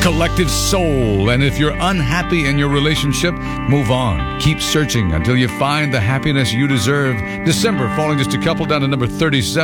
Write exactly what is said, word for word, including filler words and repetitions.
Collective Soul. And if you're unhappy in your relationship, move on. Keep searching until you find the happiness you deserve. December falling just a couple down to number thirty-seven.